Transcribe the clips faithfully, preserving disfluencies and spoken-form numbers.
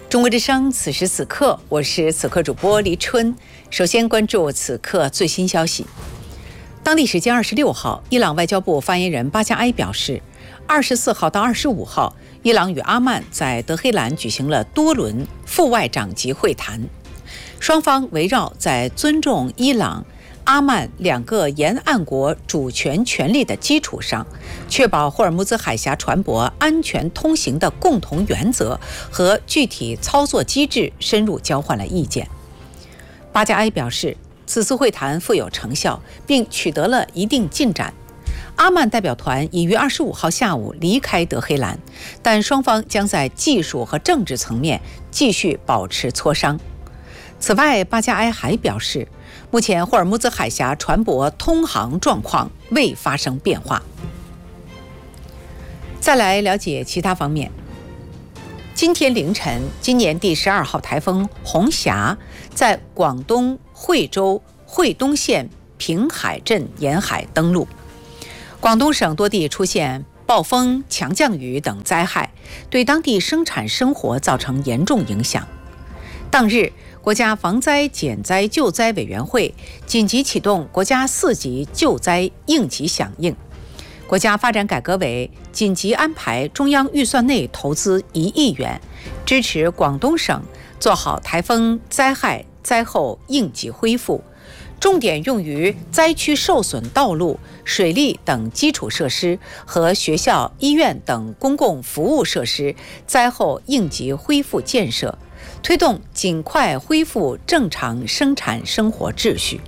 中国之声，此时此刻，我是此刻主播黎春。首先关注此刻最新消息。当地时间二十六号，伊朗外交部发言人巴加埃表示，二十四号到二十五号，伊朗与阿曼在德黑兰举行了多轮副外长级会谈，双方围绕在尊重伊朗、阿曼两个沿岸国主权权利的基础上，确保霍尔木兹海峡船舶安全通行的共同原则和具体操作机制深入交换了意见。巴加埃表示，此次会谈富有成效，并取得了一定进展。阿曼代表团已于二十五号下午离开德黑兰，但双方将在技术和政治层面继续保持磋商。此外，巴加埃还表示，目前霍尔木兹海峡船舶通航状况未发生变化。再来了解其他方面。今天凌晨，今年第十二号台风红霞在广东惠州惠东县平海镇沿海登陆，广东省多地出现暴风、强降雨等灾害，对当地生产生活造成严重影响。当日，国家防灾减灾救灾委员会紧急启动国家四级救灾应急响应，国家发展改革委紧急安排中央预算内投资一亿元，支持广东省做好台风灾害灾后应急恢复，重点用于灾区受损道路、水利等基础设施和学校、医院等公共服务设施灾后应急恢复建设，推动尽快恢复正常生产生活秩序。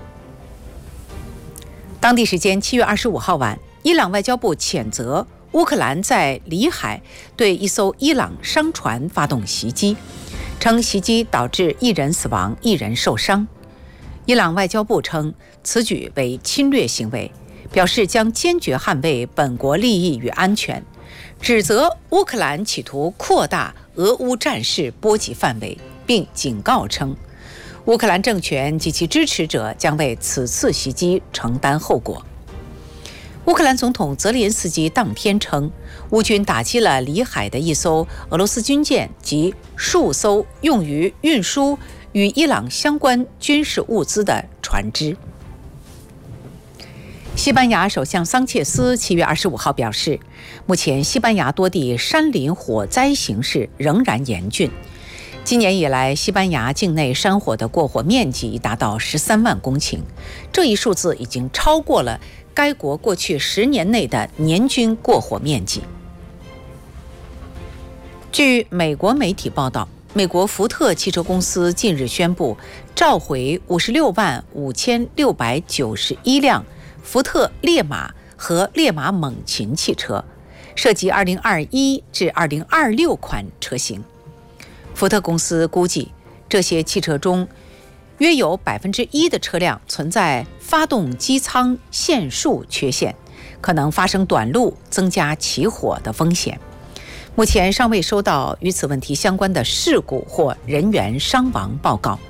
当地时间七月二十五号晚，伊朗外交部谴责乌克兰在里海对一艘伊朗商船发动袭击，称袭击导致一人死亡、一人受伤。伊朗外交部称此举为侵略行为，表示将坚决捍卫本国利益与安全，指责乌克兰企图扩大俄乌战事波及范围，并警告称，乌克兰政权及其支持者将为此次袭击承担后果。乌克兰总统泽连斯基当天称，乌军打击了里海的一艘俄罗斯军舰及数艘用于运输与伊朗相关军事物资的船只。西班牙首相桑切斯七月二十五号表示，目前西班牙多地山林火灾形势仍然严峻。今年以来，西班牙境内山火的过火面积已达到十三万公顷，这一数字已经超过了该国过去十年内的年均过火面积。据美国媒体报道，美国福特汽车公司近日宣布召回五十六万五千六百九十一辆福特烈马和烈马猛禽汽车，涉及二零二一至二零二六款车型。福特公司估计，这些汽车中约有百分之一的车辆存在发动机舱线束缺陷，可能发生短路，增加起火的风险。目前尚未收到与此问题相关的事故或人员伤亡报告。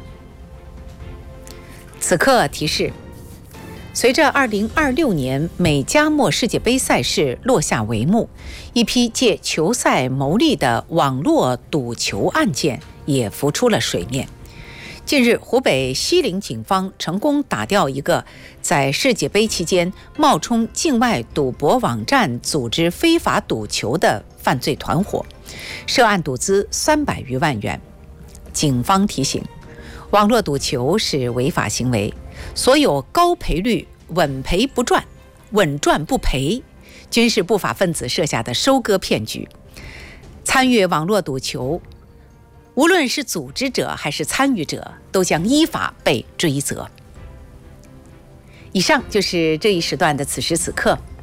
此刻提示，随着二零二六年美加墨世界杯赛事落下帷幕，一批借球赛牟利的网络赌球案件也浮出了水面。近日，湖北西陵警方成功打掉一个在世界杯期间冒充境外赌博网站组织非法赌球的犯罪团伙，涉案赌资三百余万元。警方提醒，网络赌球是违法行为，所有高赔率、稳赔不赚、稳赚不赔，均是不法分子设下的收割骗局。参与网络赌球，无论是组织者还是参与者，都将依法被追责。以上就是这一时段的此时此刻，